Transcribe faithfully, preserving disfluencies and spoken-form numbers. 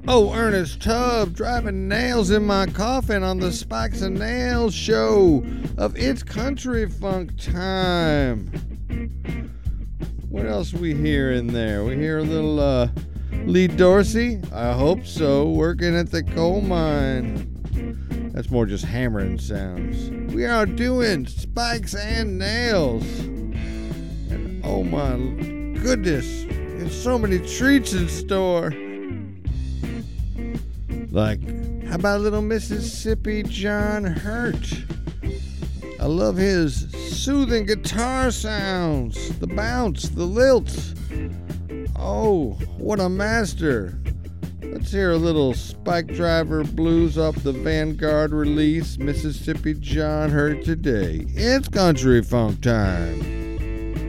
Oh, Ernest Tubb driving nails in my coffin on the Spikes and Nails show of It's Country Funk Time. What else we hear in there? We hear a little uh, Lee Dorsey. I hope so. Working at the coal mine. That's more just hammering sounds. We are doing Spikes and Nails. And oh my goodness, there's so many treats in store. Like, how about little Mississippi John Hurt? I love his soothing guitar sounds, the bounce, the lilt. Oh, what a master. Let's hear a little Spike Driver blues off the Vanguard release, Mississippi John Hurt today. It's Country Funk Time.